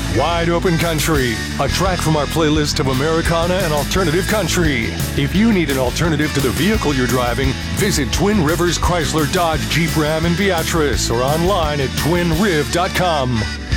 Wide Open Country, a track from our playlist of Americana and alternative country. If you need an alternative to the vehicle you're driving, visit Twin Rivers Chrysler Dodge Jeep Ram in Beatrice or online at twinriv.com.